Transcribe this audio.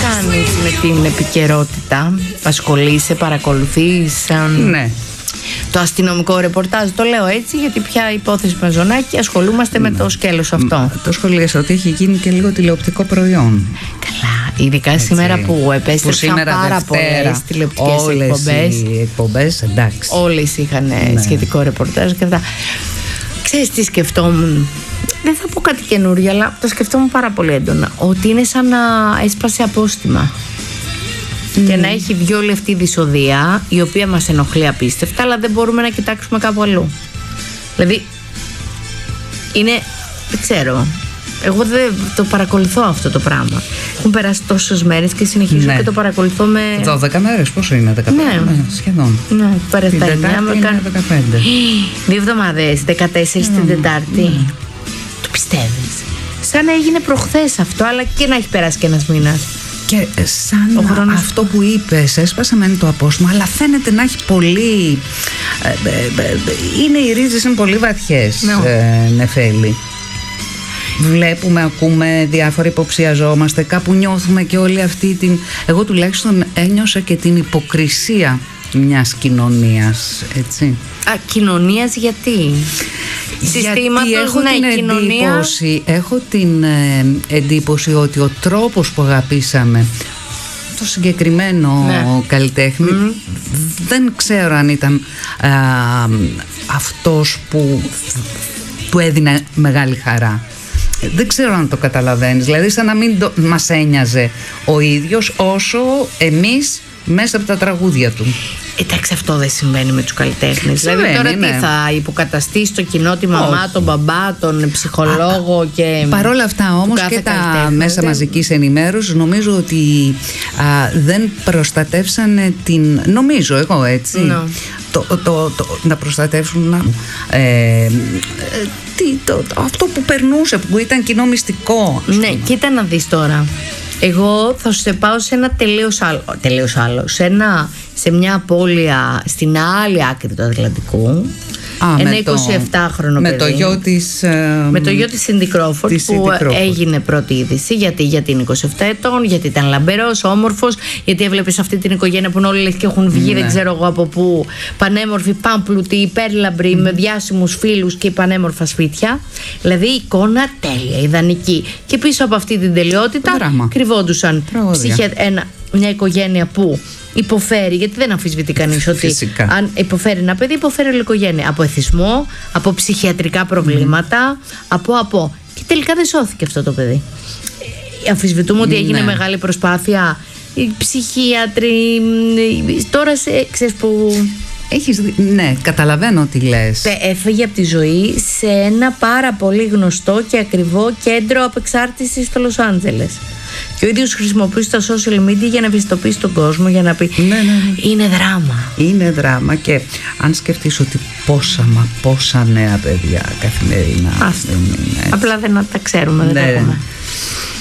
κάνεις με την επικαιρότητα? Ασχολείσαι, παρακολουθείς? Ναι. Το αστυνομικό ρεπορτάζ, το λέω έτσι γιατί πια υπόθεση Μαζονάκη ασχολούμαστε με το σκέλος αυτό. Το σχολίασα ότι έχει γίνει και λίγο τηλεοπτικό προϊόν. Καλά, ειδικά σήμερα που επέστρεψαν πάρα πολλές τηλεοπτικές εκπομπές. Οι εκπομπές, εντάξει. Όλες είχαν σχετικό ρεπορτάζ και αυτά. Ξέρεις τι σκεφτόμουν? Δεν θα πω κάτι καινούργιο, αλλά το σκεφτόμουν πάρα πολύ έντονα. Ότι είναι σαν να έσπασε απόστημα. Και να έχει βγει όλη αυτή η δυσοδεία, η οποία μας ενοχλεί απίστευτα, αλλά δεν μπορούμε να κοιτάξουμε κάπου αλλού. Δηλαδή, είναι, δεν ξέρω, εγώ δεν το παρακολουθώ αυτό το πράγμα. Έχουν περάσει τόσες μέρες και συνεχίζω και το παρακολουθώ με... 12 μέρες, πόσο είναι, 15? Ναι, σχεδόν. Ναι, πέρασε τα 9, με κάνει 15. 2 εβδομάδες, 14 την Τετάρτη. Το πιστεύεις? Σαν να έγινε προχθές αυτό, αλλά και να έχει περάσει και ένας μήνας. Και σαν αυτό που είπες, έσπασε μεν το απόστημα, αλλά φαίνεται να έχει πολύ... οι ρίζες είναι πολύ βαθιές, Νεφέλη. Βλέπουμε, ακούμε, διάφορα υποψιαζόμαστε, κάπου νιώθουμε και όλη αυτή την... Εγώ τουλάχιστον ένιωσα και την υποκρισία μιας κοινωνίας, έτσι. Κοινωνίας γιατί? Γιατί έχω την εντύπωση ότι ο τρόπος που αγαπήσαμε το συγκεκριμένο καλλιτέχνη δεν ξέρω αν ήταν αυτός που του έδινε μεγάλη χαρά. Δεν ξέρω αν το καταλαβαίνεις. Δηλαδή σαν να μην μας ένοιαζε ο ίδιος όσο εμείς μέσα από τα τραγούδια του. Εντάξει, αυτό δεν συμβαίνει με τους καλλιτέχνες. Δηλαδή τώρα τι θα υποκαταστήσει το κοινό, τη μαμά, τον μπαμπά, τον ψυχολόγο και... Παρόλα αυτά όμως και τα μέσα μαζικής ενημέρωσης νομίζω ότι δεν προστατεύσανε την... Νομίζω εγώ έτσι να προστατεύσουν αυτό που περνούσε, που ήταν κοινό μυστικό. Ναι, κοίτα να δεις τώρα. Εγώ θα σου σε πάω σε ένα τελείως άλλο, σε μια απώλεια στην άλλη άκρη του Ατλαντικού. Ένα 27χρονο παιδί. Με το γιο της Σίντι Κρόφορντ που έγινε πρώτη είδηση. Γιατί είναι 27 ετών, γιατί ήταν λαμπερός, όμορφος, γιατί έβλεπες αυτή την οικογένεια που είναι όλοι και έχουν βγει δεν ξέρω εγώ από πού, πανέμορφοι, πάμπλουτοι, υπέρλαμπροι, με διάσημους φίλους και πανέμορφα σπίτια. Δηλαδή εικόνα τέλεια, ιδανική. Και πίσω από αυτή την τελειότητα κρυβόντουσαν μια οικογένεια που υποφέρει, γιατί δεν αμφισβητεί κανείς ότι αν υποφέρει ένα παιδί, υποφέρει όλη η οικογένεια. Από εθισμό, από ψυχιατρικά προβλήματα, από. Και τελικά δεν σώθηκε αυτό το παιδί. Αμφισβητούμε ότι έγινε μεγάλη προσπάθεια. Οι ψυχίατροι. Τώρα ξέρεις που. Ναι, καταλαβαίνω τι λες. Έφυγε από τη ζωή σε ένα πάρα πολύ γνωστό και ακριβό κέντρο απεξάρτησης στο Λος Άντζελες. Και ο ίδιος χρησιμοποιεί τα social media για να ευαισθητοποιήσει τον κόσμο, για να πει είναι δράμα. Είναι δράμα και αν σκεφτείς ότι πόσα νέα παιδιά καθημερινά. Απλά δεν τα ξέρουμε, δεν τα έχουμε.